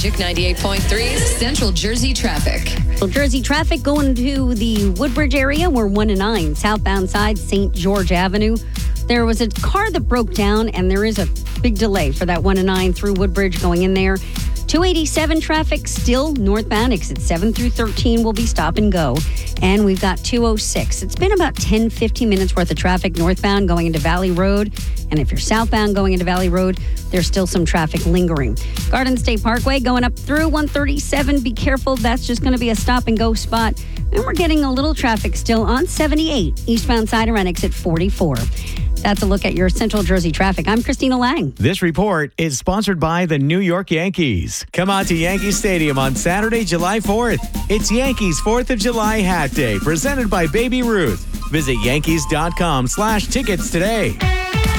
Magic 98.3 Central Jersey traffic. Well, Jersey traffic going to the Woodbridge area. We're 1 and 9. Southbound side, St. George Avenue. There was a car that broke down, and there is a big delay for that 1 and 9 through Woodbridge going in there. 287 traffic still northbound. Exit 7 through 13 will be stop and go. And we've got 206. It's been about 10, 15 minutes worth of traffic northbound going into Valley Road. And if you're southbound going into Valley Road, there's still some traffic lingering. Garden State Parkway going up through 137. Be careful. That's just going to be a stop and go spot. And we're getting a little traffic still on 78 eastbound side around exit 44. That's a look at your Central Jersey traffic. I'm Christina Lang. This report is sponsored by the New York Yankees. Come on to Yankee Stadium on Saturday, July 4th. It's Yankees 4th of July Hat Day, presented by Baby Ruth. Visit Yankees.com/tickets today.